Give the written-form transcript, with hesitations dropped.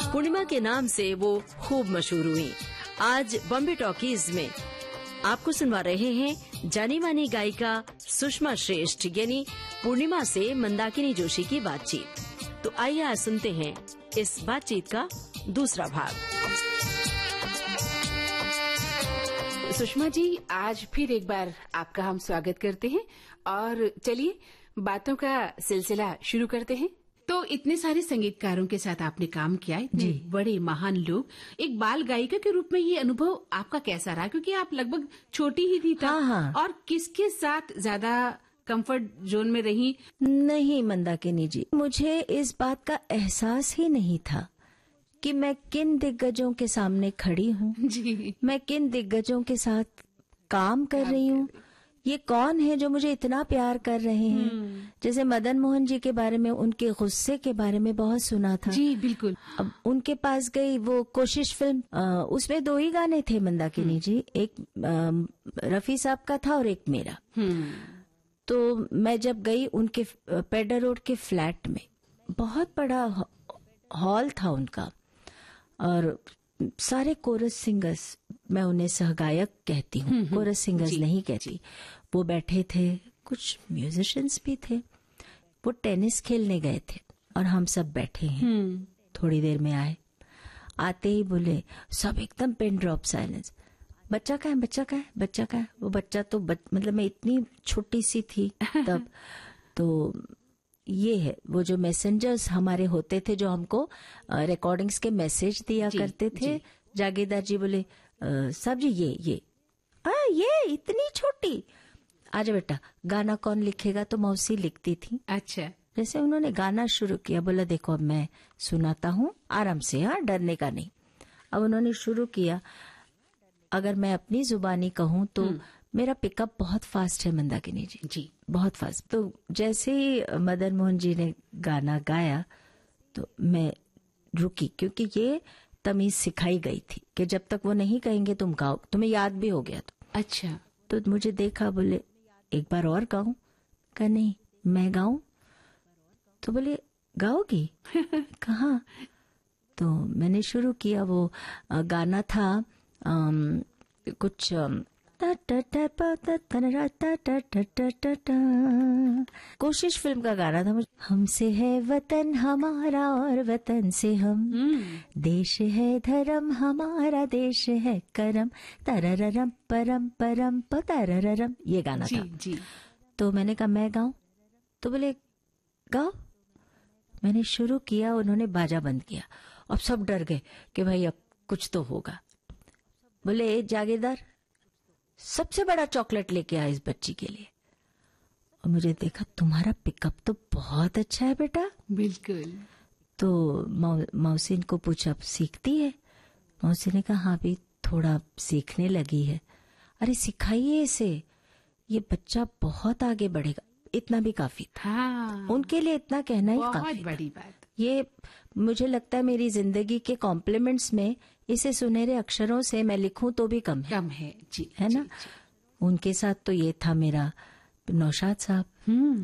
पूर्णिमा के नाम से वो खूब मशहूर हुई। आज बॉम्बे टॉकीज में आपको सुनवा रहे हैं जानी मानी गायिका सुषमा श्रेष्ठ यानी पूर्णिमा से मंदाकिनी जोशी की बातचीत। तो आइए आज सुनते हैं इस बातचीत का दूसरा भाग। सुषमा जी, आज फिर एक बार आपका हम स्वागत करते हैं और चलिए बातों का सिलसिला शुरू करते हैं। तो इतने सारे संगीतकारों के साथ आपने काम किया, इतने बड़े महान लोग, एक बाल गायिका के रूप में ये अनुभव आपका कैसा रहा? क्योंकि आप लगभग छोटी ही थी तब। हाँ। और किसके साथ ज्यादा कंफर्ट जोन में रही? नहीं मंदाकिनी जी, मुझे इस बात का एहसास ही नहीं था कि मैं किन दिग्गजों के सामने खड़ी हूँ जी, मैं किन दिग्गजों के साथ काम कर रही हूँ। ये कौन है जो मुझे इतना प्यार कर रहे हैं? जैसे मदन मोहन जी के बारे में, उनके गुस्से के बारे में बहुत सुना था। जी बिल्कुल। अब उनके पास गई, वो कोशिश फिल्म, उसमें 2 ही गाने थे मंदाकिनी जी, एक रफी साहब का था और एक मेरा। तो मैं जब गई उनके पेडर रोड के फ्लैट में, बहुत बड़ा हॉल था उनका और सारे कोरस सिंगर्स, मैं उन्हें सहगायक कहती हूँ, कोरस सिंगर्स नहीं कहती, वो बैठे थे, कुछ म्यूजिशियंस भी थे। वो टेनिस खेलने गए थे और हम सब बैठे हैं। थोड़ी देर में आए, आते ही बोले सब एकदम पेन ड्रॉप साइलेंस, बच्चा का है, बच्चा का है, बच्चा का है। वो बच्चा तो मतलब मैं इतनी छोटी सी थी तब। तो ये है वो जो मैसेंजर्स हमारे होते थे, जो हमको रिकॉर्डिंग्स के मैसेज दिया करते थे। जागीरदार जी बोले साहब जी ये इतनी छोटी, आजा बेटा गाना कौन लिखेगा? तो मौसी लिखती थी। अच्छा। जैसे उन्होंने गाना शुरू किया, बोला देखो अब मैं सुनाता हूँ आराम से, हाँ डरने का नहीं। अब उन्होंने शुरू किया। अगर मैं अपनी जुबानी कहूँ तो मेरा पिकअप बहुत फास्ट है मंदाकिनी जी, जी बहुत फास्ट। तो जैसे ही मदन मोहन जी ने गाना गाया तो मैं रुकी, क्योंकि ये तमीज सिखाई गई थी कि जब तक वो नहीं कहेंगे तुम गाओ, तुम्हें याद भी हो गया तो। अच्छा। तो मुझे देखा, बोले एक बार और गाऊं? कहा नहीं, मैं गाऊं? तो बोले गाओगी? कहाँ? तो मैंने शुरू किया। वो गाना था कुछ कोशिश फिल्म का गाना था। हमसे है वतन हमारा और वतन से हम, देश है धर्म हमारा देश है करम, तरररम परम परम तरररम, ये गाना था। जी। तो मैंने कहा मैं गाऊं? तो बोले गाओ। मैंने शुरू किया, उन्होंने बाजा बंद किया। अब सब डर गए कि भाई अब कुछ तो होगा। बोले जागीरदार सबसे बड़ा चॉकलेट लेके आया इस बच्ची के लिए। और मुझे देखा, तुम्हारा पिकअप तो बहुत अच्छा है बेटा। बिल्कुल। तो मौसी को पूछा सीखती है? मौसी ने कहा हाँ भी थोड़ा सीखने लगी है। अरे सिखाइए इसे, ये बच्चा बहुत आगे बढ़ेगा। इतना भी काफी था। हाँ, उनके लिए इतना कहना ही काफी बहुत बड़ी बात। ये मुझे लगता है मेरी जिंदगी के कॉम्प्लीमेंट्स में इसे सुनहरे अक्षरों से मैं लिखूं तो भी कम है। जी, है ना? उनके साथ तो ये था मेरा नौशाद साहब।